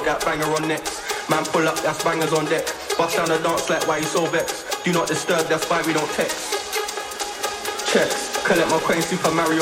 put that banger on next. Man pull up, that's bangers on deck. Bust down the dance like why you so vexed. Do not disturb, that's why we don't text. Checks, collect my coin, Super Mario